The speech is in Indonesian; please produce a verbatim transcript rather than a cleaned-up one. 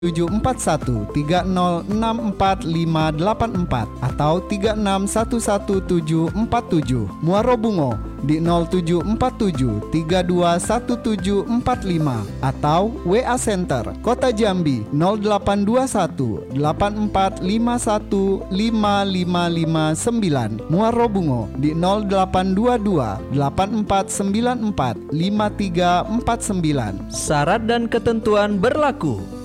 tujuh empat satu tiga nol enam empat lima delapan empat atau tiga enam satu satu tujuh empat tujuh. Muaro Bungo di nol tujuh empat tujuh tiga dua satu tujuh empat lima atau W A Center Kota Jambi nol delapan dua satu delapan empat lima satu lima lima lima sembilan. Muaro Bungo di nol delapan dua dua delapan empat sembilan empat lima tiga empat sembilan. Syarat dan ketentuan berlaku.